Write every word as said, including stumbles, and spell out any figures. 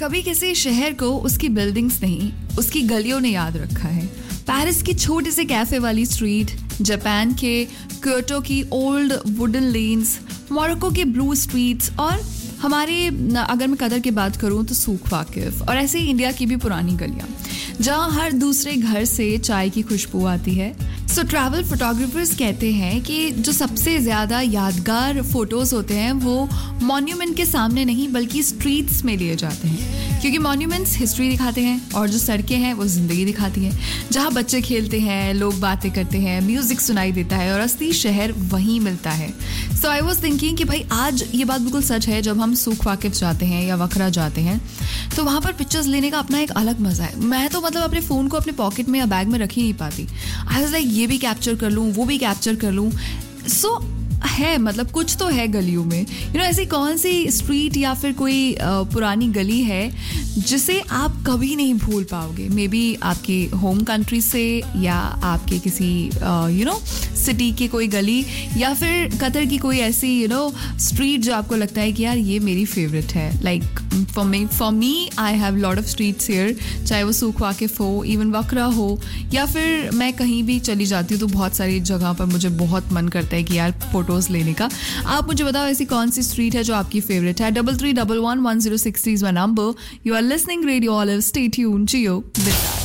कभी किसी शहर को उसकी बिल्डिंग्स नहीं, उसकी गलियों ने याद रखा है। पेरिस की छोटी सी कैफे वाली स्ट्रीट, जापान के क्योटो की ओल्ड वुडन लेन्स, मोरक्को के ब्लू स्ट्रीट्स और हमारे, अगर मैं कदर की बात करूं तो सूख वाकिफ, और ऐसे ही इंडिया की भी पुरानी गलियां जहां हर दूसरे घर से चाय की खुशबू आती है। सो ट्रैवल फोटोग्राफर्स कहते हैं कि जो सबसे ज़्यादा यादगार फोटोज़ होते हैं वो मॉन्यूमेंट के सामने नहीं बल्कि स्ट्रीट्स में लिए जाते हैं, क्योंकि मॉन्यूमेंट्स हिस्ट्री दिखाते हैं और जो सड़कें हैं वो ज़िंदगी दिखाती हैं। जहाँ बच्चे खेलते हैं, लोग बातें करते हैं, म्यूज़िक सुनाई देता है और असली शहर वहीं मिलता है। सो आई वॉज थिंकिंग कि भाई आज ये बात बिल्कुल सच है, जब हम सूख वाकिफ जाते हैं या वकरा जाते हैं तो वहाँ पर पिक्चर्स लेने का अपना एक अलग मज़ा है। मैं तो मतलब अपने फ़ोन को अपने पॉकेट में या बैग में रख ही नहीं पाती। आई वाज लाइक ये भी कैप्चर कर लूँ, वो भी कैप्चर कर लूँ। सो so, है मतलब कुछ तो है गलियों में, यू नो ऐसी कौन सी स्ट्रीट या फिर कोई uh, पुरानी गली है जिसे आप कभी नहीं भूल पाओगे, मे बी आपके होम कंट्री से या आपके किसी यू नो सिटी की कोई गली या फिर कतर की कोई ऐसी यू नो स्ट्रीट जो आपको लगता है कि यार ये मेरी फेवरेट है। Like for me for me I have lot of streets here, चाहे वो सूख वाकिफ हो, इवन वकरा हो, या फिर मैं कहीं भी चली जाती हूँ तो बहुत सारी जगह पर मुझे बहुत मन करता है कि यार फोटोज़ लेने का। आप मुझे बताओ ऐसी कौन सी स्ट्रीट है जो आपकी फेवरेट है। Double three double one one zero six three is my number. You are listening radio olive, stay tuned, Jio.